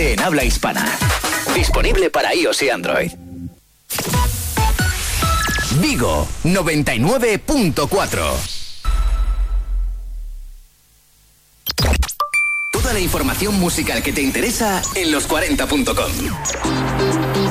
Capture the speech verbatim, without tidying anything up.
en habla hispana. Disponible para iOS y Android. Vigo noventa y nueve punto cuatro. Toda la información musical que te interesa en los cuarenta punto com.